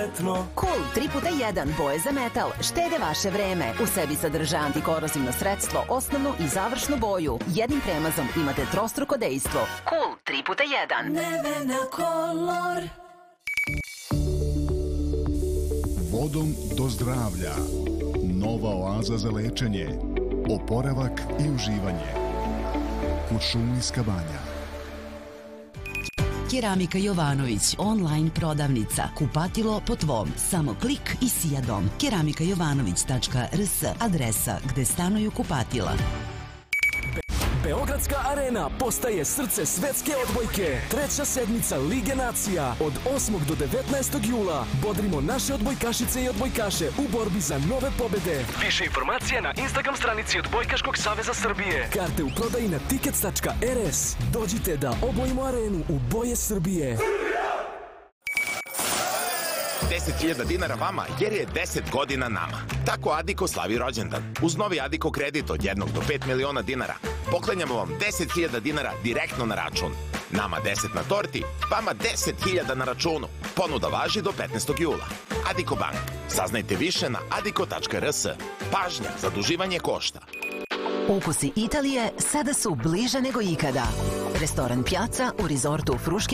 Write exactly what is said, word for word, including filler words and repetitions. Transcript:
Cool tri puta jedan boje za metal štede vaše vreme. U sebi sadrža antikorozivno sredstvo, osnovnu i završnu boju. Jednim premazom imate trostruko dejstvo. Cool tri puta jedan. Nevena Color. Vodom do zdravlja. Nova oaza za lečenje, oporavak i uživanje. Kuršumlijska banja. Keramika Jovanović, online prodavnica. Kupatilo po tvom. Samo klik i sijadom. keramika jovanović tačka r s, adresa gde stanuju kupatila. Beogradska arena postaje srce svetske odbojke. Treća sedmica Lige nacija od osmog do devetnaestog jula. Bodrimo naše odbojkašice i odbojkaše u borbi za nove pobede. Više informacija na Instagram stranici Odbojkaškog saveza Srbije. Karte u prodaji na tickets tačka r s. Dođite da obojimo arenu u boje Srbije. deset hiljada dinara vama jer je deset godina nama. Tako Adiko slavi rođendan. Uz novi Adiko kredit od jednog do pet miliona dinara poklanjamo vam deset hiljada dinara direktno na račun. Nama deset na torti, vama deset hiljada na računu. Ponuda važi do petnaestog jula. Adiko Bank. Saznajte više na adiko tačka r s. Pažnja, zaduživanje košta. Ukusi Italije sada su bliže nego ikada. Restoran Piazza u Rizortu u Fruške